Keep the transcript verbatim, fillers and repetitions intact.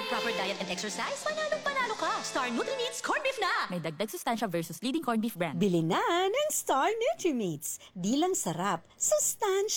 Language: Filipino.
proper diet and exercise, panalong panalo ka. Star Nutri-Meats Corned Beef na! May dagdag sustansya versus leading corned beef brand. Bili na ng Star Nutri-Meats. Di lang sarap, sustansya.